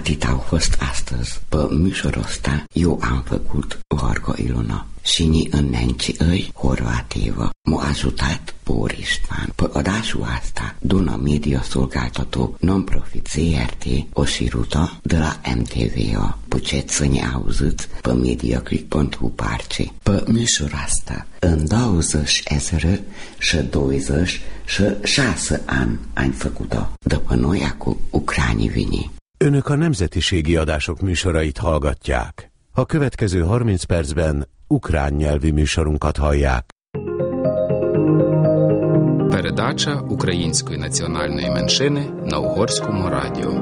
Atât au fost astăzi. Pe măsura asta eu am făcut Varga Ilona. Și ni înnenci îi Horvátiva m-a ajutat Bór István. Pe orașul asta, Duna Media Szolgáltató non-profit ZRT o șirută de la MTV-a. Puteți să ne auziți pe mediaclick.hu parce. Pe măsura asta, în 20 ani făcut-o. După noi acum ucranii vini. Önök a nemzetiségi adások műsorait hallgatják. A következő 30 percben ukrán nyelvi műsorunkat hallják. Передача української національної меншини на Угорському радіо.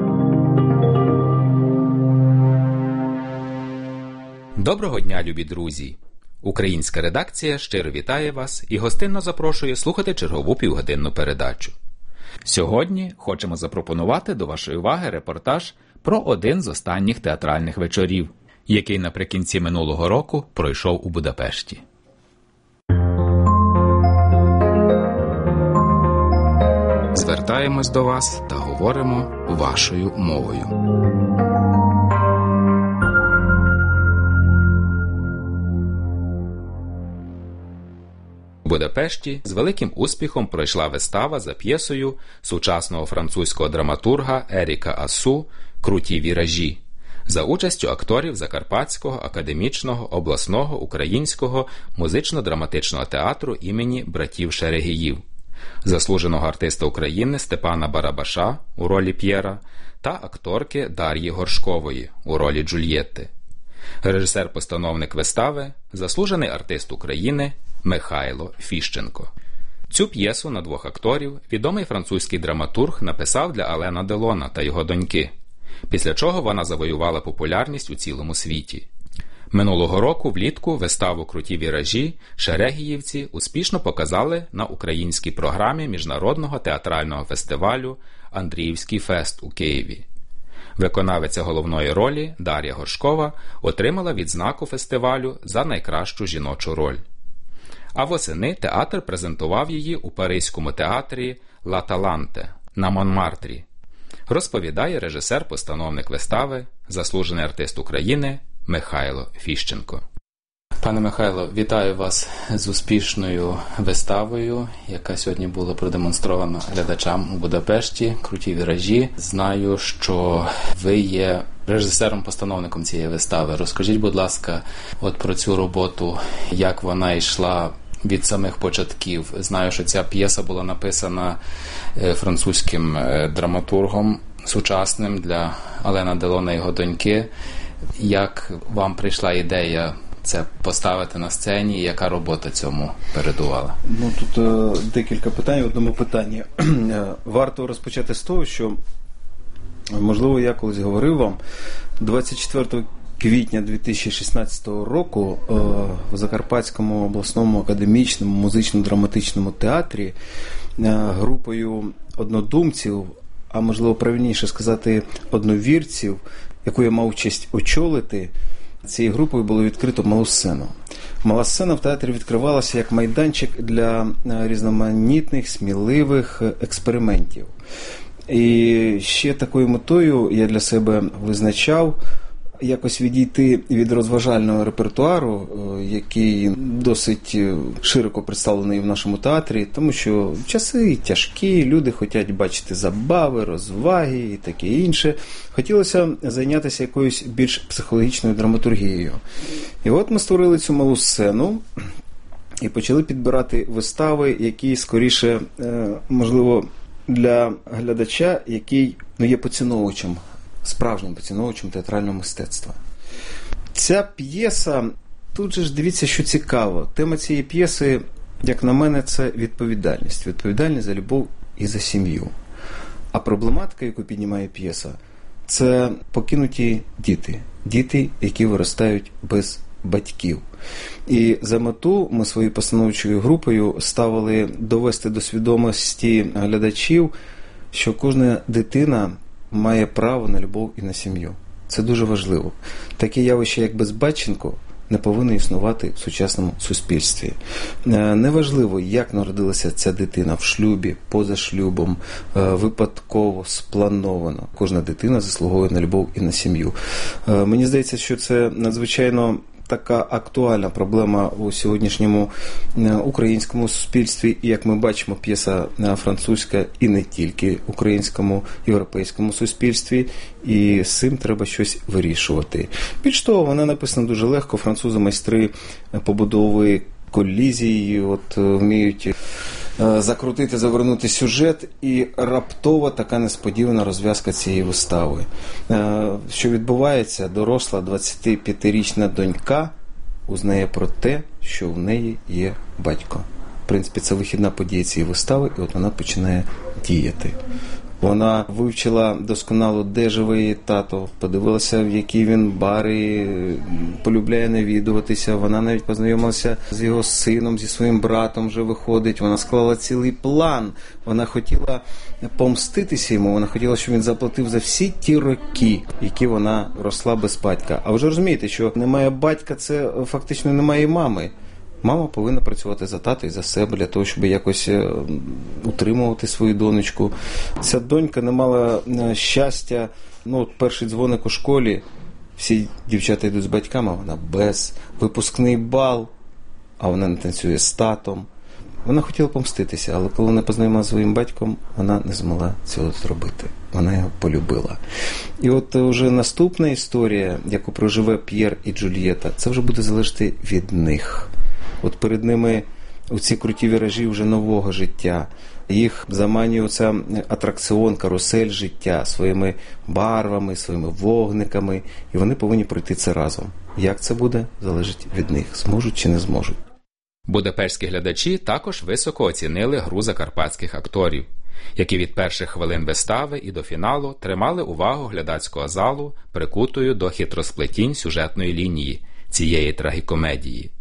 Доброго дня, любі друзі! Українська редакція щиро вітає вас і гостинно запрошує слухати чергову півгодинну передачу. Сьогодні хочемо запропонувати до вашої уваги репортаж про один з останніх театральних вечорів, який наприкінці минулого року пройшов у Будапешті. Звертаємось до вас та говоримо вашою мовою. У Будапешті з великим успіхом пройшла вистава за п'єсою сучасного французького драматурга Еріка Асу «Круті віражі» за участю акторів Закарпатського академічного обласного українського музично-драматичного театру імені братів Шерегіїв, заслуженого артиста України Степана Барабаша у ролі П'єра та акторки Дар'ї Горшкової у ролі Джульєтти. Режисер-постановник вистави – заслужений артист України Михайло Фіщенко. Цю п'єсу на двох акторів відомий французький драматург написав для Алена Делона та його доньки, після чого вона завоювала популярність у цілому світі. Минулого року влітку виставу «Круті віражі» шерегіївці успішно показали на українській програмі міжнародного театрального фестивалю «Андріївський фест» у Києві. Виконавиця головної ролі Дар'я Горшкова отримала відзнаку фестивалю за найкращу жіночу роль. А восени театр презентував її у Паризькому театрі «Ла Таланте» на Монмартрі, розповідає режисер-постановник вистави, заслужений артист України Михайло Фіщенко. Пане Михайло, вітаю вас з успішною виставою, яка сьогодні була продемонстрована глядачам у Будапешті «Круті віражі». Знаю, що ви є режисером-постановником цієї вистави. Розкажіть, будь ласка, от про цю роботу, як вона йшла від самих початків. Знаю, що ця п'єса була написана французьким драматургом сучасним для Алена Делона і його доньки. Як вам прийшла ідея це поставити на сцені, і яка робота цьому передувала? Ну, тут декілька питань в одному питанні. Варто розпочати з того, що, можливо, я колись говорив вам, 24 квітня 2016 року в Закарпатському обласному академічному музично-драматичному театрі групою однодумців, а можливо правильніше сказати одновірців, яку я мав честь очолити, цією групою було відкрито малу сцену. Мала сцена в театрі відкривалася як майданчик для різноманітних, сміливих експериментів. І ще такою метою я для себе визначав якось відійти від розважального репертуару, який досить широко представлений в нашому театрі, тому що часи тяжкі, люди хочуть бачити забави, розваги і таке інше. Хотілося зайнятися якоюсь більш психологічною драматургією. І от ми створили цю малу сцену і почали підбирати вистави, які скоріше, можливо, для глядача, який є поціновувачем, справжнім поціновувачем театрального мистецтва. Ця п'єса, тут же ж дивіться, що цікаво. Тема цієї п'єси, як на мене, це відповідальність. Відповідальність за любов і за сім'ю. А проблематика, яку піднімає п'єса, це покинуті діти. Діти, які виростають без батьків. І за мету ми своєю постановчою групою ставили довести до свідомості глядачів, що кожна дитина має право на любов і на сім'ю. Це дуже важливо. Таке явище, як безбатченко, не повинно існувати в сучасному суспільстві. Неважливо, як народилася ця дитина в шлюбі, поза шлюбом, випадково, сплановано. Кожна дитина заслуговує на любов і на сім'ю. Мені здається, що це надзвичайно така актуальна проблема у сьогоднішньому українському суспільстві. І, як ми бачимо, п'єса французька і не тільки українському, європейському суспільстві. І з цим треба щось вирішувати. Більш того, вона написана дуже легко. Французи майстри побудови колізій, вміють закрутити, завернути сюжет, і раптово така несподівана розв'язка цієї вистави. Що відбувається? Доросла 25-річна донька узнає про те, що в неї є батько. В принципі, це вихідна подія цієї вистави, і вона починає діяти. Вона вивчила досконало, де живе її тато, подивилася, в які він бари, полюбляє навідуватися. Вона навіть познайомилася з його сином, зі своїм братом вже виходить. Вона склала цілий план. Вона хотіла помститися йому, вона хотіла, щоб він заплатив за всі ті роки, які вона росла без батька. А ви ж розумієте, що немає батька, це фактично немає і мами. Мама повинна працювати за тата і за себе, для того, щоб якось утримувати свою донечку. Ця донька не мала щастя. Перший дзвоник у школі, всі дівчата йдуть з батьками, а вона без. Випускний бал, а вона не танцює з татом. Вона хотіла помститися, але коли вона познайомилася зі своїм батьком, вона не змогла цього зробити. Вона його полюбила. І вже наступна історія, яку проживе П'єр і Джульєта, це вже буде залежати від них. Перед ними ці круті віражі вже нового життя. Їх заманює ця атракціон, карусель життя своїми барвами, своїми вогниками. І вони повинні пройти це разом. Як це буде, залежить від них. Зможуть чи не зможуть. Будапештські глядачі також високо оцінили гру закарпатських акторів, які від перших хвилин вистави і до фіналу тримали увагу глядацького залу, прикутою до хитросплетінь сюжетної лінії цієї трагікомедії.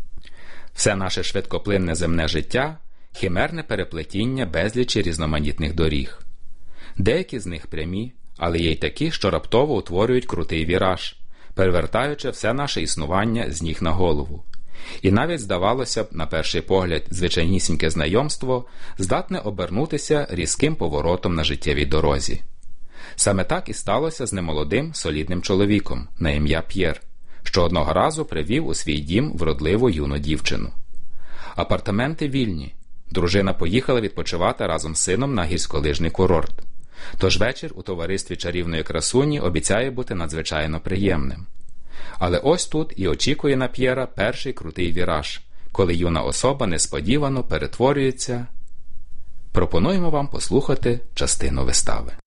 Все наше швидкоплинне земне життя – химерне переплетіння безлічі різноманітних доріг. Деякі з них прямі, але є й такі, що раптово утворюють крутий віраж, перевертаючи все наше існування з ніг на голову. І навіть, здавалося б, на перший погляд, звичайнісіньке знайомство здатне обернутися різким поворотом на життєвій дорозі. Саме так і сталося з немолодим, солідним чоловіком на ім'я П'єр, що одного разу привів у свій дім вродливу юну дівчину. Апартаменти вільні. Дружина поїхала відпочивати разом з сином на гірськолижний курорт. Тож вечір у товаристві чарівної красуні обіцяє бути надзвичайно приємним. Але ось тут і очікує на П'єра перший крутий віраж, коли юна особа несподівано перетворюється. Пропонуємо вам послухати частину вистави.